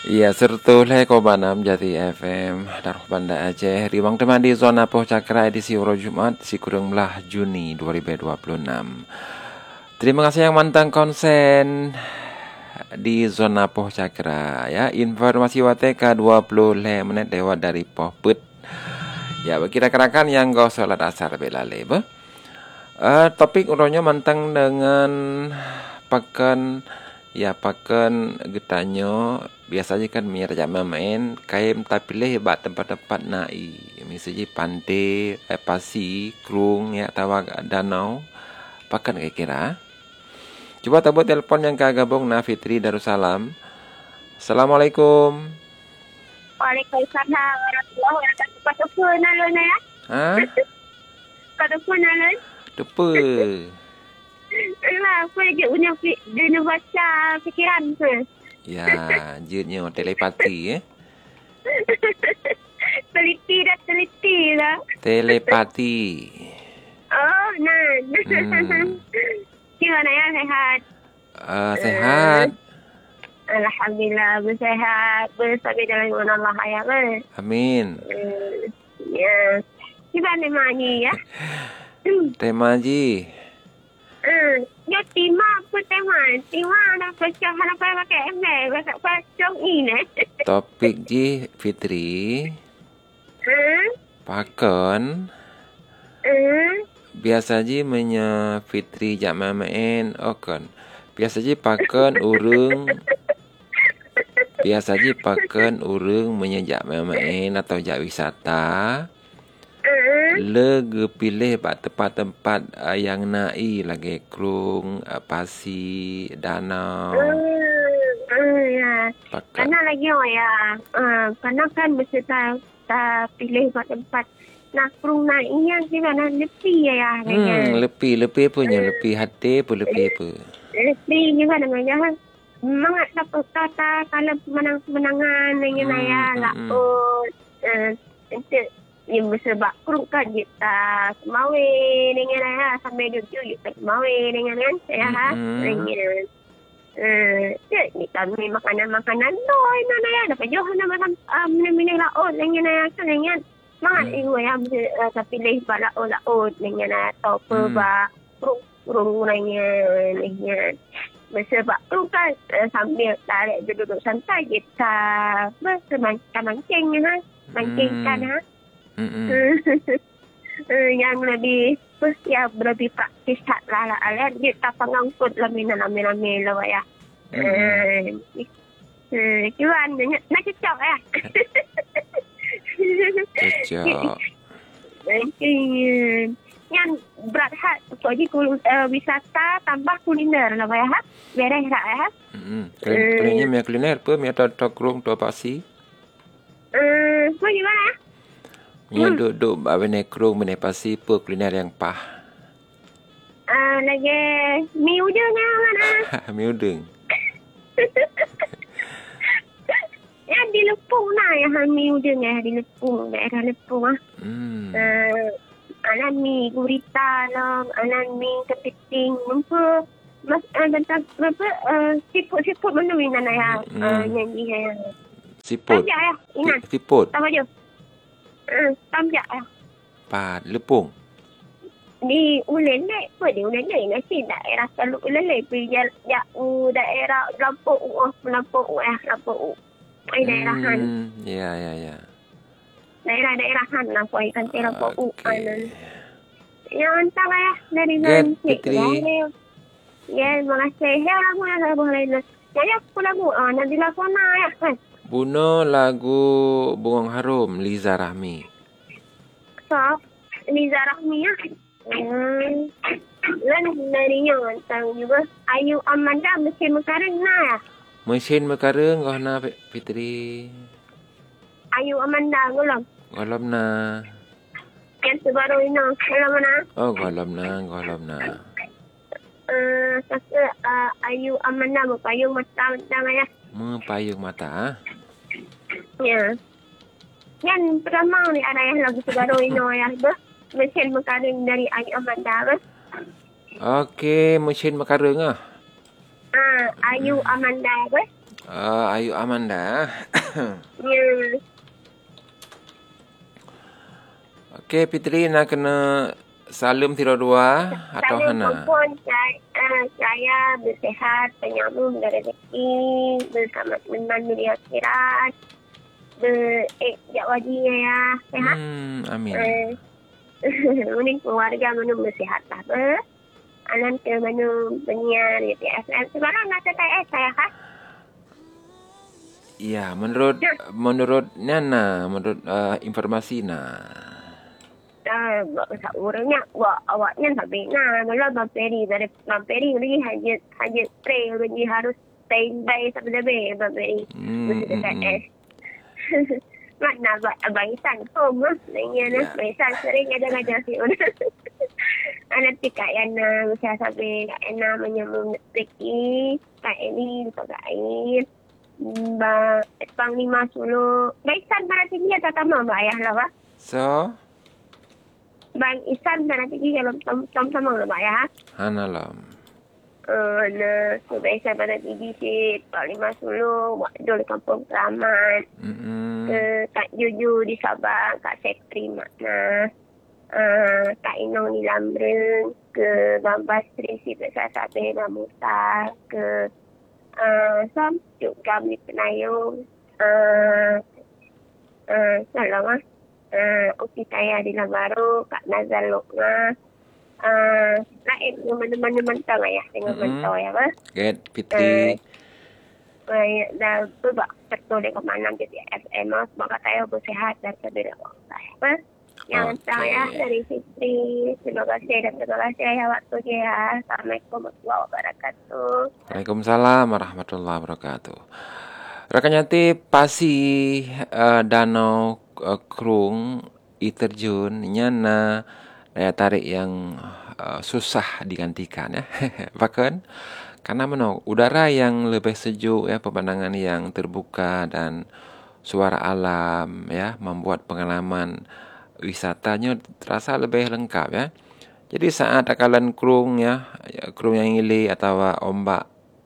Ya, serta Kobanam Jati FM Daruh Banda Aceh. Riwang teman di zona Poh Cakra edisi Uro Jumat si kurang belah Juni 2026. Terima kasih yang mantang konsen di zona Poh Cakra ya. Informasi wateka 20 menit lewat dari Poh Put. Ya, bagi rakan-rakan yang gak salat asar belale. Topik uronya mantang dengan pakan getanyo biasanya kan mirja main kaim tapi leh bat tempat-tempat nai misalnya pantai pasi krung ya tawa danau pakan kira coba tabut telepon yang kagabung na Fitri Darussalam. Assalamualaikum. Waalaikumsalam warahmatullahi wabarakatuh. Kata nalon ya? Ha? Kata nalon? Depa. Lah, aku lagi punya baca fikiran tu. Ya, jeutnya telepati Teliti lah. Telepati. Oh, nah. Gimana ya, sehat? Sehat. Alhamdulillah, bersehat. Bersabar dalam iman Allah ya, Amin. Ya. Gimana maknya ya? Tema Ji. Dia tima apa tema? Tima nak pecah nak pakai email, pakai ini. Topik Ji Fitri. Pakon. Biasa Ji menya Fitri jak main okon. Biasa Ji pakon urung. Biasa Ji pakon urung menyejak main atau jak wisata. Lege pilih tempat-tempat yang nai lagi krung, pasi, danau. Ya. Karena lagi ya. Karena kan mesti tak pilih tempat nak krung nai yang di mana lebih ya. Lebih punya lebih hati pun lebih apa. Lebih juga namanya. Memang dapat kata kalau menangan dengan ya lakot. Yang bersebab krung kan kita semawe dengan ya sampai duduk kita semawe dengan kan saya dengan ni kami makanan doi mana ya dapat jauh nama minum laut dengan ya kan dengan mak ibu yang tapi pilih laut dengan atau perba krung dengan bersebab krung kan sambil tarik duduk santai kita mancing kan yang lebih lebih praktis lah alat dia tak pengangkut lamina lah ya. Cuan nak cocok ya. Cocok. Yang berat hat jadi wisata tambah kuliner lah ya. Beres tak ya. Kuliner apa? Mi atau krung atau pasi? Gimana ya? Yang duduk bawah krung menepasi apa kuliner yang pah? Lagi mi udang mana? Mi udang. Ya di Lepung lah yang mi udang di Lepung, daerah Lepung anan mi gurita lah, anan mi kepiting, apa tentang apa siput mana ni nana ya nyanyi ya. Siput. Tamjak ya, ingat. Siput. Tambah je. Tamjak ya. Pad Lepung. Di Ulen di Ulen nasi daerah Teluk Ulen pergi daerah Lampung daerahan. Ya. Daerahan lah kan Lampung yang antara ya dari Fitri. Ya, makasih ya lah boleh. Jadi aku lagu nanti lakona ya kan. Buno lagu Bunga Harum Liza Rahmi. So, Liza Rahmi ya. Lan darinya tentang juga Ayu Amanda mesin mekareng ya. Mesin mekareng kau na Fitri. Ayu Amanda golong. Golom na. Yang terbaru ini golong mana? Oh golom na. Ayu Amanda payung mata ya. Payung mata. Ya. Yang pertama ni ada yang lagu terbaru ini ya. Mesin mekareng dari Ayu Amanda. Okey, mesin mekareng ah. Ayu Amanda Ayu Amanda. Ya. Okey, Fitri nak kena salam 02 atau Saya Hana? mohon saya bersehat, penyambung rezeki, bersama teman di akhirat, sekejap lagi ya, sehat. Amin. Mending keluarga mana bersehat lah. Alam ke mana penyiar FM. Sekarang masa saya kah? Ya, menurut Nana, menurut informasi Orangnya awaknya tak benar. Malah Bamperi lagi hanya spray lagi harus standby sampai lebih Bamperi. Mesti dekat Mana Abang Isan home lah. Abang Isan sering ada si orang. Nanti Kak Yana Usaha sampai Kak Yana menyambung rezeki. Kak Eli untuk Kak Air. Panglima Sulu. Bang Isan mana tinggi atau tambah Mbak Ayah lah Pak? So, Bang Isan mana tinggi kalau sama lah Mbak Ayah? Hanalam. Bang Isan mana tinggi si Panglima Sulu. Wakdul Kampung Keramat. Ke Kak Juju di Sabang. Kak Setri Makna. Kak Inong di Lambreng. Ke Bambas Sri si Besar Sabeh Mamuta. Ke Samjuk Gam di Penayung. Salam Uki saya di Lamaru. Kak Nazal Lokna. Lain mana-mana mentang ayah dengan mentau ya Pak. Get Fitri. Dah berbak tertulis ke mana jadi FM. Semoga saya bersehat dan sebeda saya Pak. Yang saya dari Fitri. Terima kasih dan terima kasih ya waktu ya. Assalamualaikum warahmatullahi wabarakatuh. Waalaikumsalam warahmatullahi wabarakatuh. Rakanyati pasi danau Krung terjun nyana daya tarik yang susah digantikan ya. Bahkan karena udara yang lebih sejuk ya, pemandangan yang terbuka dan suara alam ya membuat pengalaman wisatanya terasa lebih lengkap ya. Jadi saat akalan krung krung yang ngili atau ombak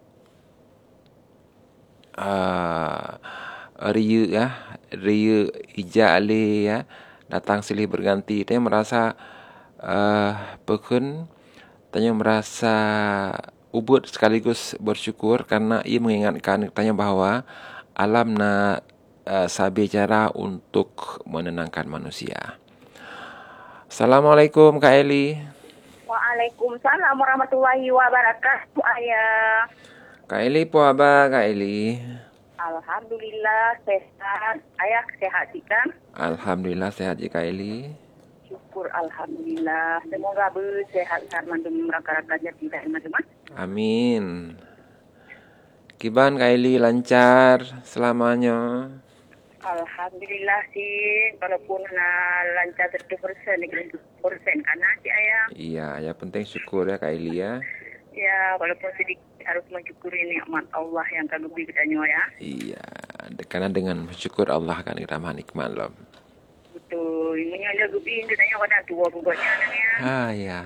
ria hijau ali ya datang silih berganti, dia merasa pekun, tanya merasa ubud sekaligus bersyukur karena ia mengingatkan tanya bahawa alam sabi cara untuk menenangkan manusia. Assalamualaikum Kak Eli. Waalaikumsalam warahmatullahi wabarakatuh ayah. Kak Eli apa Kak Eli? Alhamdulillah sehat. Ayah sehat kan? Alhamdulillah sehat Kak Eli. Syukur alhamdulillah. Semoga bersehat karena rakan-rakannya tidak teman-teman. Amin. Kiban Kak Eli lancar selamanya. Alhamdulillah sih, walaupun lancar 100%, 100% karena si ayah. Iya, yang penting syukur ya Kak Eli ya. Ya, walaupun sedikit harus mensyukuri nikmat Allah yang kagum kitanya ya. Iya, karena dengan bersyukur Allah kan kita nikmat loh. Betul, ini ada gubi kitanya pada tua pokoknya ya. Ya.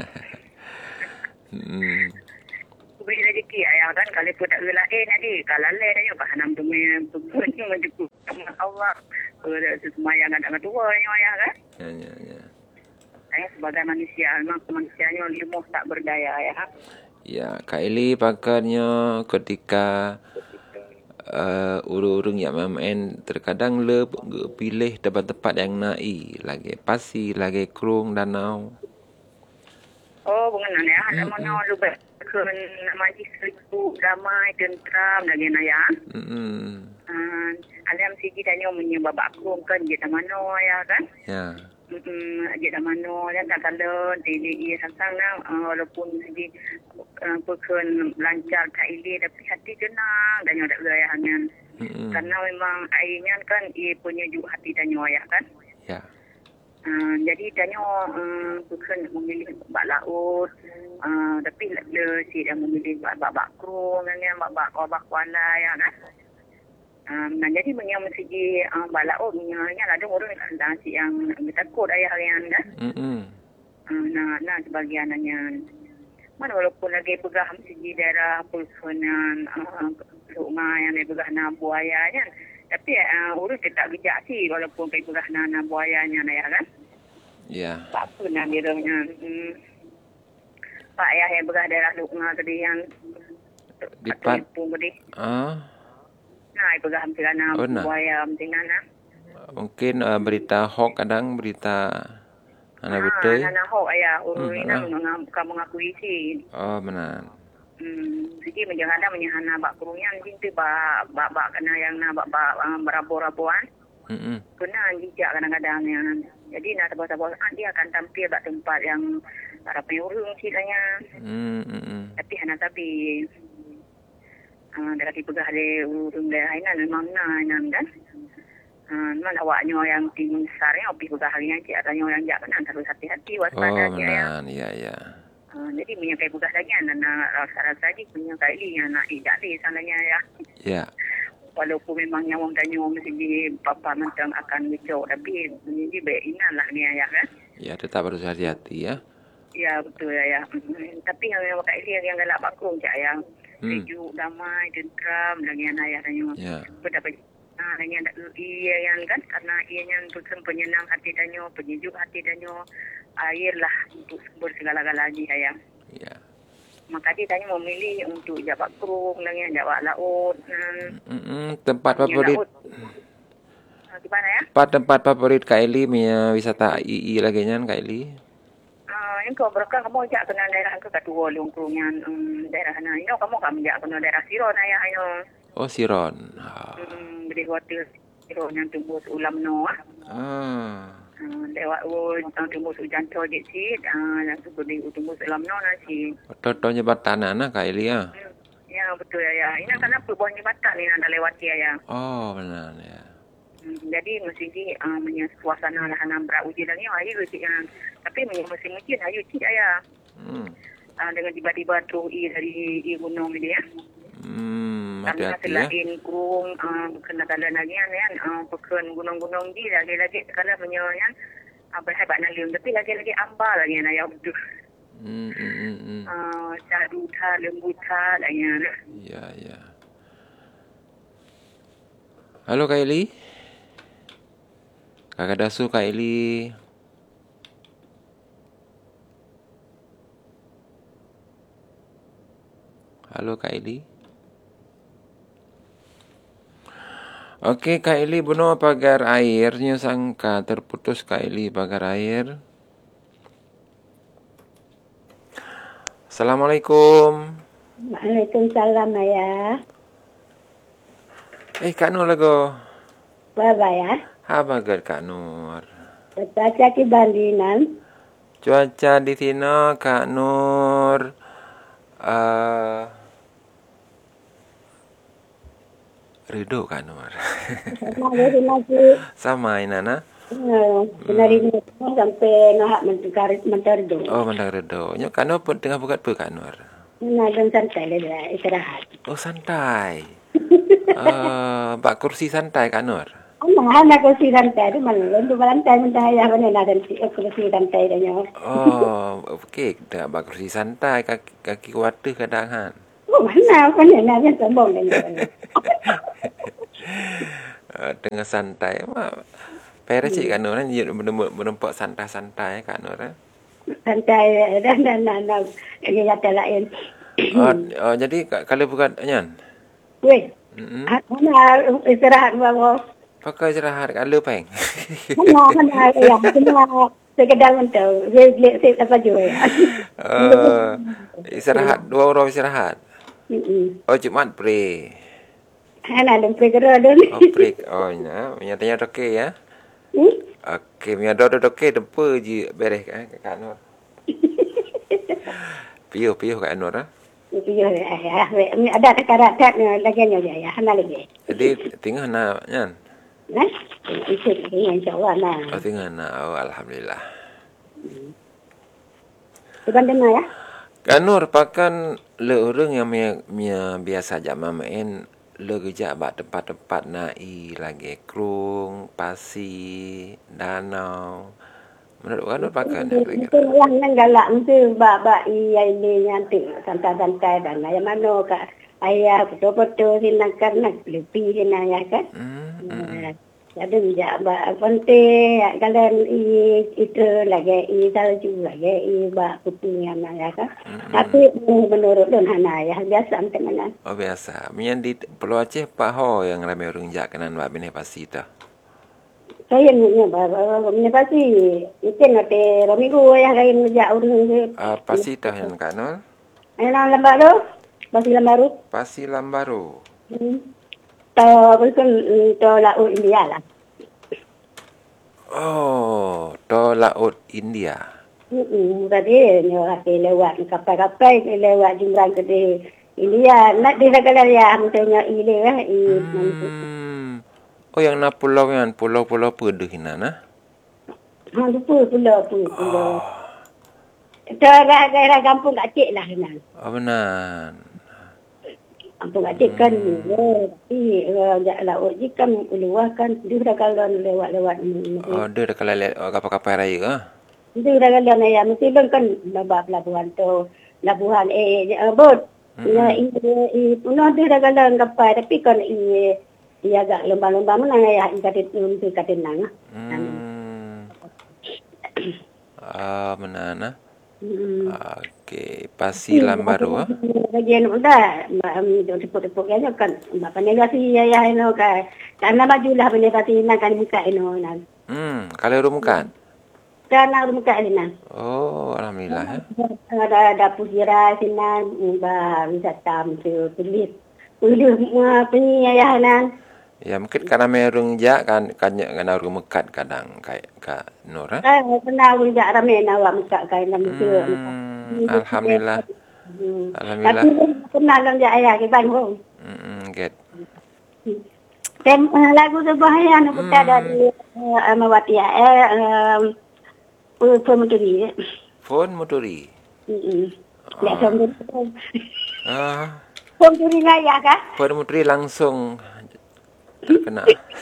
Beri rezeki ayah kan kalau pun tak lain tadi kalau lain ayo bahan demi punya mencukup Allah semayang ada tua ayah kan. Ya. Saya sebagai manusia memang manusianya limuh tak berdaya ya. Ya, Kak Eli pakarnya ketika urung-urung yang main terkadang pilih tempat-tempat yang naik lagi pasi lagi krung danau. Oh, bukan ya. Ada mana lebih ke majlis seribu damai tentram lagi ya. Alam siji tanya menyebab aku kan dia mana ya kan? Ya. Dia mana dan tak kalau dia sang walaupun segi pekun lancar Kak Ili tapi hati tenang dan ada gayahannya. Karena memang airnya kan ia punya juga hati tanya ya kan? Ya. Jadi tanya bukan memilih bak laut tapi si dia memilih bak krung dan bak kuala ya kan. Jadi menyang segi bak laut nya ada orang si yang takut ayah yang kan. Nah sebagiannya mana walaupun lagi pegang segi daerah perkebunan rumah yang dia bergana buaya kan. Tapi urus dia tak bijak sih walaupun pergi bergana buayanya ya kan. Ya. Tak apa nak dia punya. Pak ayah yang berada daerah Lukna tadi yang Di Pat. tadi. Nah, ibaga hampir na buaya mtingana. Mungkin berita hoax kadang berita anak betul. Nana hoax ayah urina kamu ngakui sih. Oh, benar. Siki menjangan ada menyahana bak kurungan jintu bak kena yang na bak berabo-raboan. Kena jijak kadang-kadang yang jadi nak tabah-tabah dia akan tampil bak tempat yang para penyurung silanya. Tapi dari pegah de urung daerah ini memang kan. Memang awaknya yang tinggi besarnya opi pegah harinya cik atanya orang jak kan harus hati-hati waspada dia. Ya. Jadi menyakai pegah lagi anak rasa-rasa lagi menyakai li anak jadi salahnya ya. Ya. Walaupun memang nyawang dan nyawang mesti di papa mentang akan ngecok tapi jadi baik inalah ni ya kan. Ya, tetap harus hati-hati ya. Ya betul ya. Tapi yang pakai li yang galak bakung cak yang sejuk, damai, tentram lagi anak ayah tanya. Ya. Berdapat lagi ada ia yang kan karena ianya untuk penyenang hati danyo, penyejuk hati danyo, air lah untuk sumber segala-galanya ayah. Ya. Maka dia tanya memilih untuk Jabak Kerung lagi Jabak Laut. Tempat favorit. Gimana ya? Tempat favorit Kak Eli punya wisata II lagi nyan Kak Eli. Yang kau berkah kamu ajak kena daerah ke Kedua Lungkrungnya daerah sana. Ini kamu kamu ajak kena daerah Siron ayah ayo. Oh, Siron. Beli hotel Siron yang tumbuh ulam no. Lewat tumbuh jantung je sih. Yang tumbuh ulam no nasi. Contohnya jembatan anak Kak Eli ya. Ya betul ya. Ini kan apa buah jembatan ni anda lewati ya. Oh, benar ya. Jadi mesti suasana lah anak beruji lagi ayu cik yang tapi mesti mungkin ayu cik ayah. Dengan tiba-tiba tu dari gunung dia. Hati-hati ya. Selain kurung kena kala lagi kan pekan gunung-gunung di lagi kala menyoyan berhebat nalim tapi lagi amba lagi ayah betul. Caduta lembuta lagi. Ya. Halo Kak Eli. Kakak Dasu Kak Eli. Halo Kak Eli. Okey Kak Eli bunuh pagar airnya sangka terputus Kak Eli pagar air. Assalamualaikum. Waalaikumsalam ayah. Kak Nur lagu. Baba ya. Bagar Kak Nur. Cuaca di Bandinan. Cuaca di sini Kak Nur. Redo Kak Nur. Sama Inana. Benar ini sampai nak menterdo. Oh, mentang redo. Nyok Kak Nur pun tengah buka apa Kak Nur? Nah, dan santai lah, istirahat. Oh, santai. Bak kursi santai Kak Nur. Anak kursi santai tu malu. Untuk lantai mentah ya mana nak kursi santai dah nyawa. Oh, okey. Dah bak kursi santai kaki kuatah kadang kan. Oh, mana apa ni nak yang sombong dah nyawa. Tengah santai. Peres cik Kak Nur ni menempat santai-santai Kak Nur. Santai dan lagi kata lain. Jadi kalau bukan nyan. Weh. Mana istirahat bawa. Pakai istirahat kalau peng. Mana ya, cuma sekedar untuk lihat apa juga. Istirahat 2 orang istirahat. Oh, Jumat pray. Ana dan pray kerja dan. Oh, pray. Oh, nyatanya okey ya. Okey, punya dah okey tempa je beres Kak Nur. Piuh Kak Nur ah. Piuh ada karat lagi ya, hana lagi. Jadi tinggal nak nyan. Nah, itu insya-Allah nah. Oh, tinggal nak. Oh, alhamdulillah. Bukan dengar ya? Kak Nur pakan le orang yang biasa aja main le kerja bak tempat-tempat nai lagi Krung, Pasi, Danau. Menurut Kak Nur pakan itu yang galak mesti bak ini nanti santai-santai dan yang mana Kak ayah betul-betul sinakan nak lebih sina ya kan. Jadi ja penting kalau itu lagi salju lagi ba kutingan ya kan. Tapi menurut don hana ya biasa tenan. Oh biasa. Mian di Pulau Aceh paho yang ramai orang jak kanan ba bini pasti tu. Saya ni ni pasti itu nanti Romigo ya kain ja orang. Pasti tu yang kanol. Enak lambaru. Pasi Lambaru. Bukan to laut India lah. Oh, to laut India. Tadi ni orang lewat kapal lewat jumrah ke India. Nak di segala yang tanya ile Oh, yang na pulau yang pulau-pulau peduh hina na? Pulau. Itu daerah kampung Aceh lah hina. Oh, benar. Kampung Aceh kan tapi laut je kan luar kan dia dah kalau lewat-lewat. Oh, dia dah kalau kapal-kapal raya ke? Dia dah kalau ya mesti kan pelabuhan tu pelabuhan bot. Ya puno dia dah kalau kapal tapi kan ia agak lomba-lomba mana ya katin nang. Benar na. Okey, Pasi Lambaru Bagian udah tepuk-tepuk kan bapa negasi ya ino ka karena majulah penegasi na kan muka ino na. Kalau rumukan. Karena muka ina. Oh, alhamdulillah. Ada pusira sina ba wisata mesti pilih penyayahanan. Ya, mungkin karena merung jak kan kena mekat kadang kayak Kak Nur. Pernah jak ramai nawak muka kan mesti. Alhamdulillah. Alhamdulillah. Tapi pernah lang jak ayah ke Bandung. Get. Lagu sebuah yang kita dari Mawati Pemuturi. Phone Muturi. Lihat Pemuturi. Pemuturi ngaya kah? Pemuturi langsung terkena.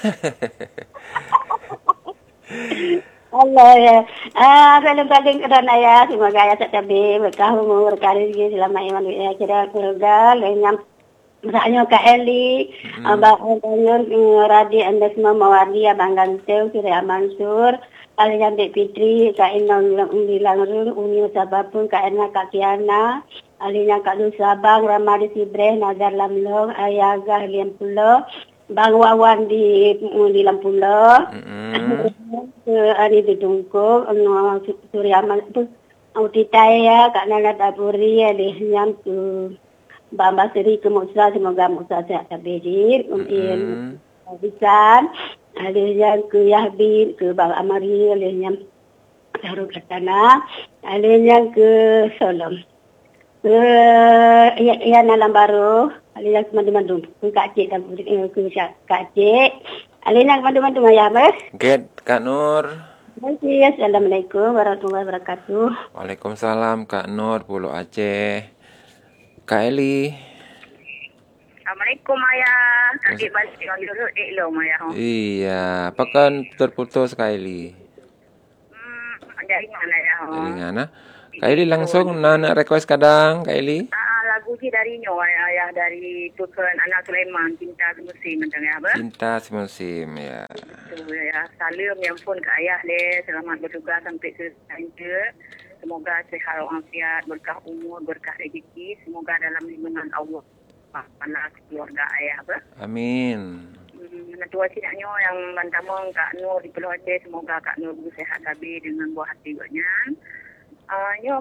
Allah ya. Paling kerana ya semoga ya tetapi berkah umur kali ini selama iman ya kira keluarga lenyam misalnya Kak Eli, Abang Radi anda semua mawadi Abang Ganteng, Kira Mansur, Alian Dek Fitri, Kak Inong Langrul, Uni Sabapun, Kak Erna Kak Kiana, Alina Kak Lusabang, Ramadi Sibreh, Nazar Lamlong, Ayaga Liam Pulau, Bang Wawan di Lampulo, Ani di Dungkuk, Surya Mansur, Utitaya, Kak Nana Taburi, Alian tu Bamba Seri ke Musa, semoga Musa sehat tabir. Mungkin Bisan, alian ke Yahbin, ke Bang Amari, alian Sarul Katana, alian ke Solom. Ke Yana Lambaru, alian ke Mandu-Mandu, ke Kak Cik dan ke Kak Cik. Alian ke Mandu-Mandu, ya Mas? Get, Kak Nur. Assalamualaikum warahmatullahi wabarakatuh. Waalaikumsalam, Kak Nur, Pulau Aceh. Kak Eli. Assalamualaikum Ayah. Adik balik dengan dulu elok Ayah. Iya, apa kan terputus Kak Eli? Jaringan Ayah. Jaringan ah. Kak Eli langsung nak request kadang Kak Eli? Lagu ni dari nyo Ayah dari Tukan Anak Sulaiman Cinta Semusim macam ya apa? Cinta Semusim ya. Betul ya. Salam yang pun ke Ayah le. Selamat bertugas sampai ke Sainja. Semoga sehat walafiat, berkah umur, berkah rezeki. Semoga dalam lindungan Allah. Mana keluarga ayah apa? Amin. Tua cinaknya yang bantamong Kak Nur di Pulau Aceh. Semoga Kak Nur bersehat habis dengan buah hati buatnya. Yang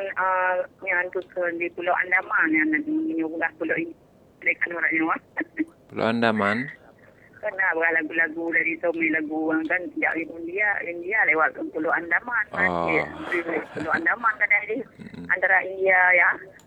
tukan di Pulau Andaman yang menyuruh Pulau ini. Mereka orangnya. Pulau Andaman. Kena lagu-lagu dari Tommy lagu kan dari India lewat ke Pulau Andaman kan. Pulau Andaman kan ada antara India ya.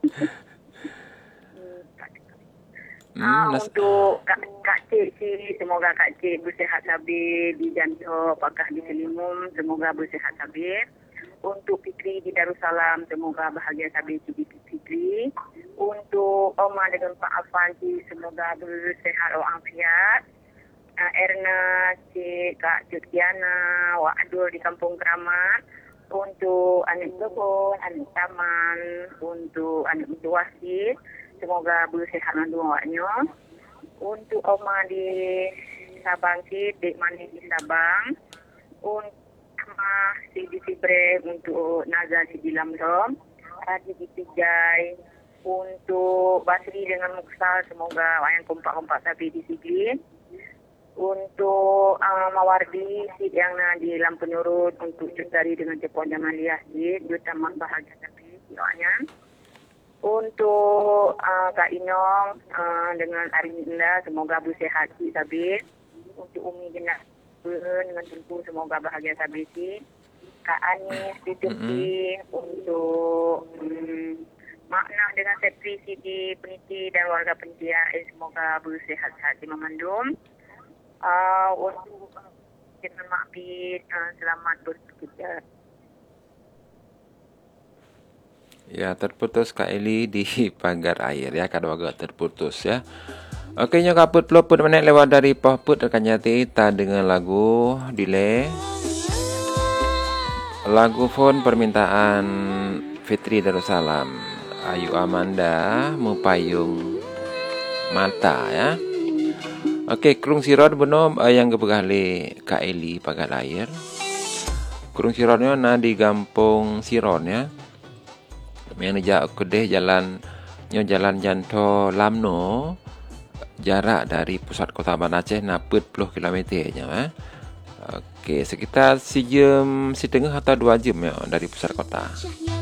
Untuk Kak Cik semoga Kak Cik bersihat stabil di Janjo, Pakah di Selimum, semoga bersihat stabil. Untuk Fitri di Darussalam, semoga bahagia stabil di Fitri. Untuk Oma dengan Pak Afanti, semoga bersihat walafiat. Erna, Cik, Kak Jutiana, Wak Adul di Kampung Keramat. Untuk anak Kebun, anak Taman, untuk anak Wasit. semoga bersihat dengan awaknya. Untuk Oma di Sabang si Dek Mani di Sabang. Untuk si di Sibre untuk Nazar si di Lamdom. Raji di Pijai. Untuk Basri dengan Muksal semoga wayang kompak-kompak sabi di Sigli. Untuk Mawardi si yang di Lampu Nurut untuk Cutari dengan Cepon Jamaliah si juta mak bahagia sabi doanya. Untuk Kak Inong dengan Arinda semoga bersihat si sabi. Untuk Umi Jenak dengan Tengku semoga bahagia sabi si. Kak Anis di Turki untuk Makna dengan Sepri si di Peniti dan warga Peniti semoga bersihat-sihat di memandum. Untuk dengan Mak Bid selamat bekerja. Ya, terputus Kak Eli di pagar air ya, kadang agak terputus ya. Okey, nyo kaput peloput menek lewat dari Pohput rekan jati ta dengan lagu delay. Lagu phone permintaan Fitri Darussalam, Ayu Amanda Mupayung Mata ya. Okey, Krung Sirod benom yang kebegali Kak Eli pagar air. Krung Sirodnya na di Gampung Siron ya. Yang nejak kedeh jalan Janto Lamno, jarak dari pusat kota Banda Aceh 40 km nya. Okey, sekitar 1 jam setengah atau 2 jam ya dari pusat kota.